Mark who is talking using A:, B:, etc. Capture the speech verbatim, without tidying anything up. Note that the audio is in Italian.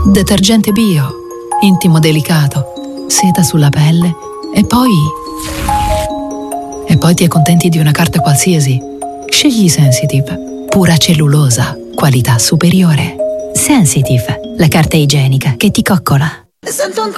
A: Detergente bio, intimo delicato, seta sulla pelle e poi... E poi ti accontenti di una carta qualsiasi. Scegli Sensitive, pura cellulosa, qualità superiore.
B: Sensitive, la carta igienica che ti coccola.
C: Sento